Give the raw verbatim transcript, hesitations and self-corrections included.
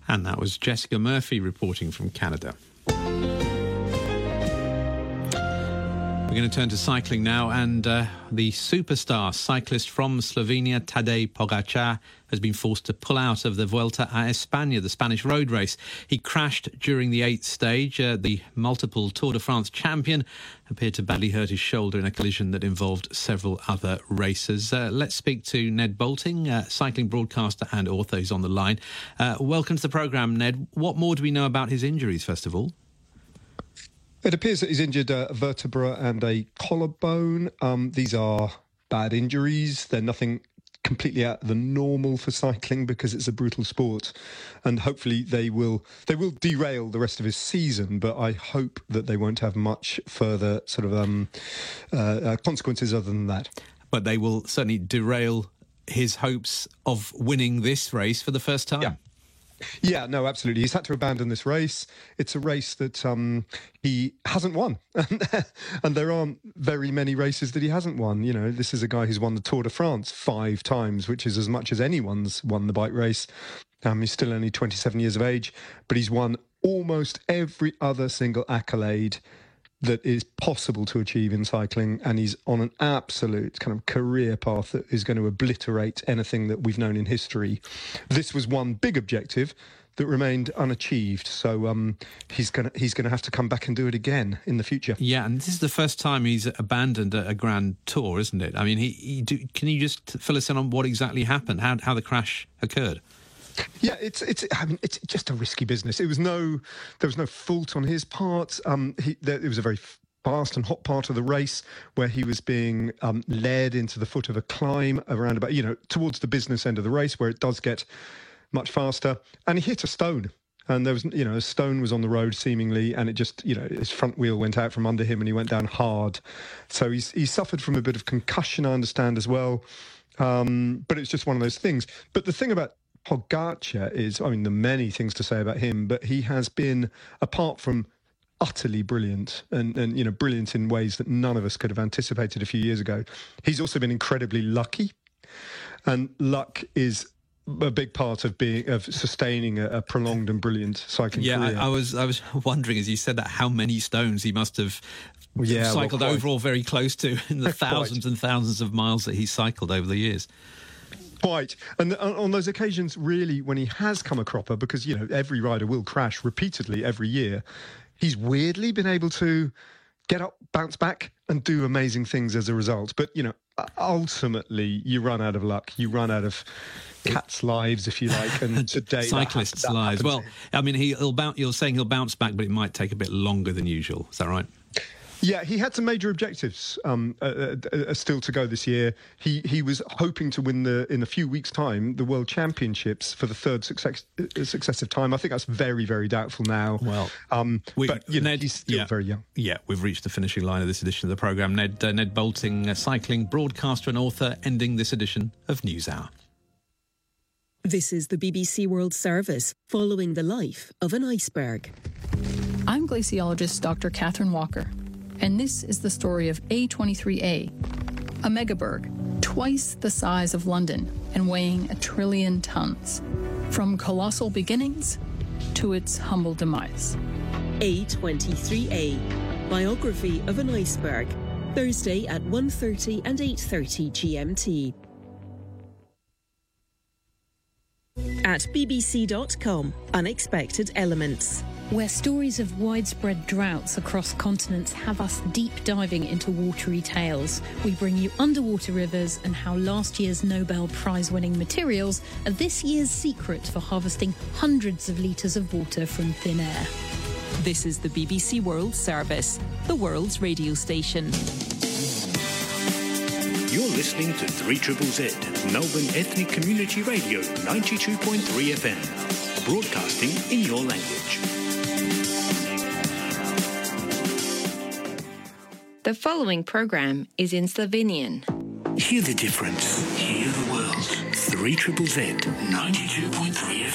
And that was Jessica Murphy reporting from Canada. We're going to turn to cycling now, and uh, the superstar cyclist from Slovenia, Tadej Pogačar, has been forced to pull out of the Vuelta a España, the Spanish road race. He crashed during the eighth stage. Uh, the multiple Tour de France champion appeared to badly hurt his shoulder in a collision that involved several other racers. Uh, let's speak to Ned Boulting, uh, cycling broadcaster and author, who's on the line. Uh, welcome to the programme, Ned. What more do we know about his injuries, first of all? It appears that he's injured a vertebra and a collarbone. Um, these are bad injuries. They're nothing completely out of the normal for cycling because it's a brutal sport, and hopefully they will they will derail the rest of his season. But I hope that they won't have much further sort of um, uh, uh, consequences other than that. But they will certainly derail his hopes of winning this race for the first time. Yeah. Yeah, no, absolutely. He's had to abandon this race. It's a race that um, he hasn't won. And there aren't very many races that he hasn't won. You know, this is a guy who's won the Tour de France five times, which is as much as anyone's won the bike race. Um, he's still only twenty-seven years of age, but he's won almost every other single accolade that is possible to achieve in cycling, and he's on an absolute kind of career path that is going to obliterate anything that we've known in history. This was one big objective that remained unachieved, so um, he's going to he's going to have to come back and do it again in the future. Yeah, and this is the first time he's abandoned a, a Grand Tour, isn't it? I mean, he, he do, can you just fill us in on what exactly happened, how how the crash occurred? Yeah, it's it's I mean it's just a risky business. It was no there was no fault on his part. Um, he there, it was a very fast and hot part of the race where he was being um, led into the foot of a climb around about you know towards the business end of the race where it does get much faster, and he hit a stone. And there was, you know, a stone was on the road seemingly, and it just, you know, his front wheel went out from under him, and he went down hard. So he's he suffered from a bit of concussion, I understand as well. Um, but it's just one of those things. But the thing about Pogačar is, I mean, there are many things to say about him, but he has been, apart from utterly brilliant and, and, you know, brilliant in ways that none of us could have anticipated a few years ago, he's also been incredibly lucky. And luck is a big part of being of sustaining a, a prolonged and brilliant cycling yeah, career. Yeah, I, I was I was wondering as you said that how many stones he must have yeah, cycled well, overall very close to in the thousands and thousands of miles that he's cycled over the years. Quite. And on those occasions, really, when he has come a cropper, because, you know, every rider will crash repeatedly every year, he's weirdly been able to get up, bounce back, and do amazing things as a result. But, you know, ultimately, you run out of luck. You run out of cats' lives, if you like, and today cyclists' that, that lives. Well, I mean, he, he'll bounce, you're saying he'll bounce back, but it might take a bit longer than usual. Is that right? Yeah, he had some major objectives um, uh, uh, still to go this year. He he was hoping to win the in a few weeks' time the World Championships for the third success, uh, successive time. I think that's very very doubtful now. Well, um, we, but you know, Ned, he's still yeah, very young. Yeah, we've reached the finishing line of this edition of the programme. Ned uh, Ned Boulting, a cycling broadcaster and author, ending this edition of NewsHour. This is the B B C World Service, following the life of an iceberg. I'm glaciologist Doctor Catherine Walker, and this is the story of A twenty-three A, a megaberg twice the size of London and weighing a trillion tons. From colossal beginnings to its humble demise. A twenty-three A, biography of an iceberg, Thursday at one thirty and eight thirty G M T. At b b c dot com, Unexpected Elements. Where stories of widespread droughts across continents have us deep diving into watery tales, we bring you underwater rivers and how last year's Nobel Prize-winning materials are this year's secret for harvesting hundreds of litres of water from thin air. This is the B B C World Service, the world's radio station. You're listening to three Z Z, Melbourne Ethnic Community Radio, ninety-two point three F M, broadcasting in your language. The following programme is in Slovenian. Hear the difference. Hear the world. three Z Z, ninety-two point three F M.